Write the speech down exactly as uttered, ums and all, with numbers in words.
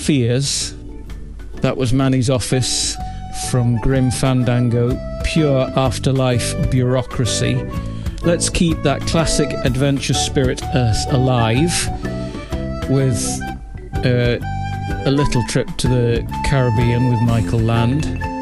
Fears. That was Manny's Office from Grim Fandango, pure afterlife bureaucracy. Let's keep that classic adventure spirit uh, alive with uh, a little trip to the Caribbean with Michael Land.